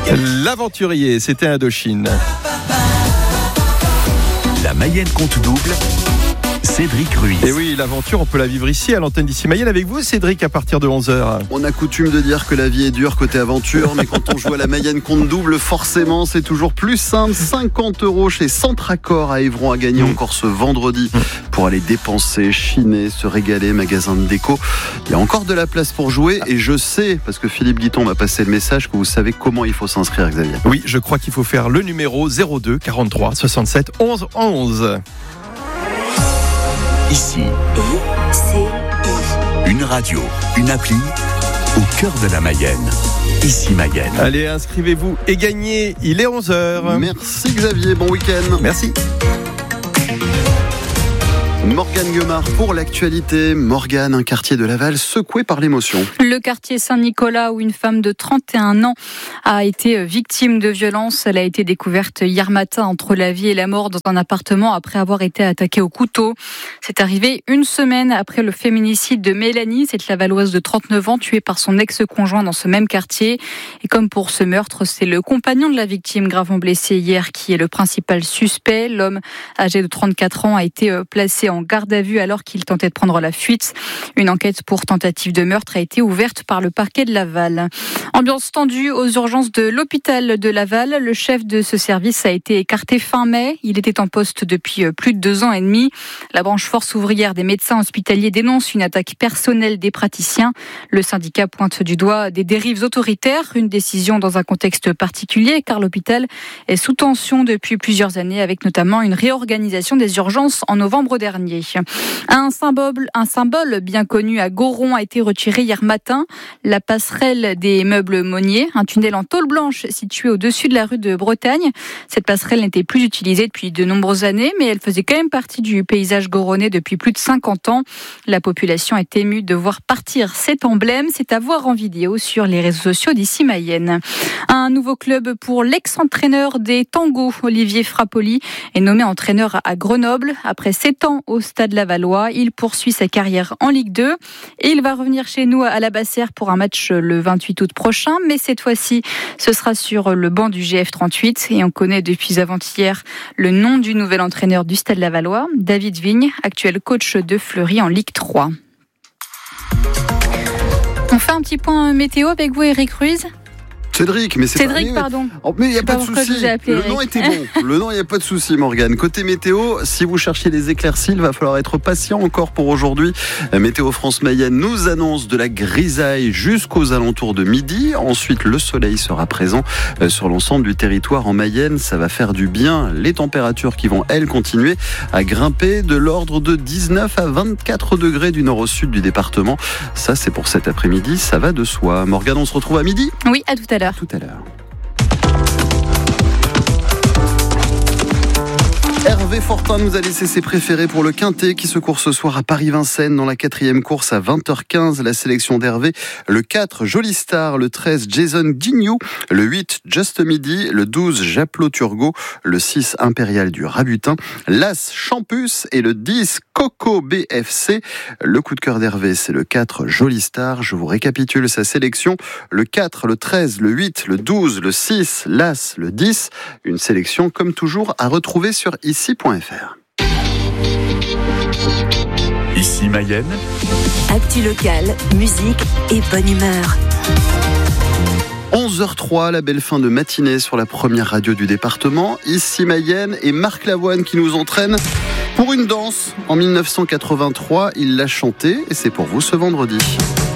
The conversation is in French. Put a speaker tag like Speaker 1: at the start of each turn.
Speaker 1: L'aventurier, c'était Indochine.
Speaker 2: La Mayenne compte double. Cédric Ruiz.
Speaker 1: Et oui, l'aventure, on peut la vivre ici à l'antenne d'Ici Mayenne avec vous, Cédric, à partir de 11h.
Speaker 3: On a coutume de dire que la vie est dure côté aventure, mais quand on joue à la Mayenne compte double, forcément, c'est toujours plus simple. 50 € chez Centracor à Évron à gagner encore ce vendredi pour aller dépenser, chiner, se régaler, magasin de déco. Il y a encore de la place pour jouer et je sais, parce que Philippe Guiton m'a passé le message, que vous savez comment il faut s'inscrire, Xavier.
Speaker 1: Oui, je crois qu'il faut faire le numéro 02 43 67 11 11.
Speaker 2: Ici, une radio, une appli, au cœur de la Mayenne. Ici Mayenne.
Speaker 1: Allez, inscrivez-vous et gagnez. Il est 11h.
Speaker 3: Merci Xavier, bon week-end.
Speaker 1: Merci.
Speaker 3: Morgane Guemard pour l'actualité. Morgane, un quartier de Laval secoué par l'émotion.
Speaker 4: Le quartier Saint-Nicolas où une femme de 31 ans a été victime de violences. Elle a été découverte hier matin entre la vie et la mort dans un appartement après avoir été attaquée au couteau. C'est arrivé une semaine après le féminicide de Mélanie, cette Lavalloise de 39 ans tuée par son ex-conjoint dans ce même quartier. Et comme pour ce meurtre, c'est le compagnon de la victime gravement blessé hier qui est le principal suspect. L'homme âgé de 34 ans a été placé en garde à vue alors qu'il tentait de prendre la fuite. Une enquête pour tentative de meurtre a été ouverte par le parquet de Laval. Ambiance tendue aux urgences de l'hôpital de Laval. Le chef de ce service a été écarté fin mai. Il était en poste depuis plus de 2 ans et demi. La branche force ouvrière des médecins hospitaliers dénonce une attaque personnelle des praticiens. Le syndicat pointe du doigt des dérives autoritaires. Une décision dans un contexte particulier car l'hôpital est sous tension depuis plusieurs années avec notamment une réorganisation des urgences en novembre dernier. Un symbole bien connu à Goron a été retiré hier matin. La passerelle des meubles Monnier, un tunnel en tôle blanche situé au-dessus de la rue de Bretagne. Cette passerelle n'était plus utilisée depuis de nombreuses années, mais elle faisait quand même partie du paysage goronnais depuis plus de 50 ans. La population est émue de voir partir cet emblème. C'est à voir en vidéo sur les réseaux sociaux d'Ici Mayenne. Un nouveau club pour l'ex-entraîneur des tangos, Olivier Frappoli, est nommé entraîneur à Grenoble. Après 7 ans au Stade Lavallois, il poursuit sa carrière en Ligue 2 et il va revenir chez nous à la Bassère pour un match le 28 août prochain, mais cette fois-ci ce sera sur le banc du GF38 et on connaît depuis avant-hier le nom du nouvel entraîneur du Stade Lavallois, David Vigne, actuel coach de Fleury en Ligue 3. On fait un petit point météo avec vous, Eric Ruiz.
Speaker 3: Cédric, mais c'est
Speaker 4: Cédric, pardon.
Speaker 3: Mais il n'y a pas de souci. Le nom était bon. Le nom, il n'y a pas de souci, Morgane. Côté météo, si vous cherchez les éclaircies, il va falloir être patient encore pour aujourd'hui. Météo France Mayenne nous annonce de la grisaille jusqu'aux alentours de midi. Ensuite, le soleil sera présent sur l'ensemble du territoire en Mayenne. Ça va faire du bien. Les températures qui vont, elles, continuer à grimper de l'ordre de 19 à 24 degrés du nord au sud du département. Ça, c'est pour cet après-midi. Ça va de soi. Morgane, on se retrouve à midi ?
Speaker 4: Oui, à tout à l'heure.
Speaker 3: Tout à l'heure. Hervé Fortin nous a laissé ses préférés pour le Quintet qui se court ce soir à Paris-Vincennes dans la 4e course à 20h15. La sélection d'Hervé, le 4 Jolie Star, le 13 Jason Dignou, le 8 Just Midi, le 12 Japlot Turgot, le 6 Impérial du Rabutin, l'As Champus et le 10 Coco BFC. Le coup de cœur d'Hervé, c'est le 4 Jolie Star. Je vous récapitule sa sélection. Le 4, le 13, le 8, le 12, le 6, l'As, le 10. Une sélection comme toujours à retrouver sur ici.fr.
Speaker 2: Ici Mayenne.
Speaker 5: Actu locale, musique et bonne humeur.
Speaker 3: 11h03, la belle fin de matinée sur la première radio du département. Ici Mayenne et Marc Lavoine qui nous entraîne pour une danse. En 1983, il l'a chantée et c'est pour vous ce vendredi.